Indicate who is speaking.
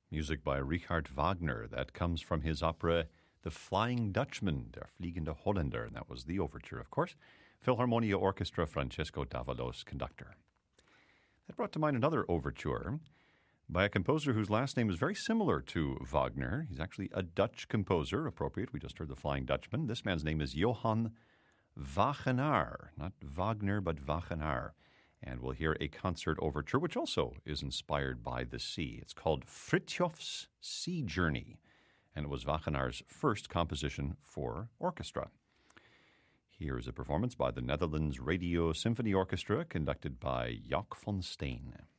Speaker 1: Music by Richard Wagner. That comes from his opera The Flying Dutchman, Der Fliegende Holländer, and that was the overture, of course. Philharmonia Orchestra, Francesco Davalos, conductor. That brought to mind another overture by a composer whose last name is very similar to Wagner. He's actually a Dutch composer, appropriate. We just heard The Flying Dutchman. This man's name is Johann Wagenaar, not Wagner, but Wagenaar. And we'll hear a concert overture, which also is inspired by the sea. It's called Fritjof's Sea Journey, and it was Wagenaar's first composition for orchestra. Here is a performance by the Netherlands Radio Symphony Orchestra, conducted by Jock van Steen.